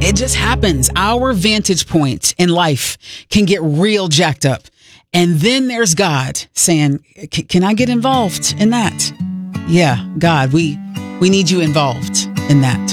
It just happens. Our vantage point in life can get real jacked up. And then there's God saying, can I get involved in that? Yeah, God, we need you involved in that.